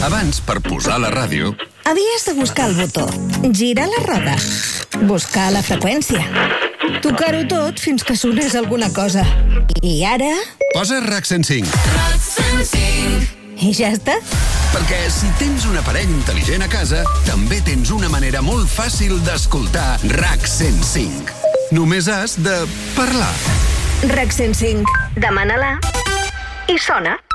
Abans, per posar la ràdio, havies de buscar el botó, girar la roda, buscar la freqüència, tocar-ho tot fins que sonés alguna cosa. I ara... posa RAC 105. RAC 105. I ja està. Perquè si tens un aparell intel·ligent a casa, també tens una manera molt fàcil d'escoltar RAC 105. Només has de parlar. RAC 105. Demana-la i sona.